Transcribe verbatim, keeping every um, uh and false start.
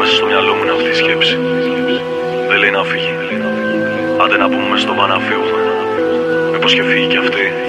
μέσα στο μυαλό μου είναι αυτή η σκέψη. Δεν λέει να φύγει. Άντε να πούμε μες στο παν να φύγουμε. Μήπως και φύγει κι αυτή.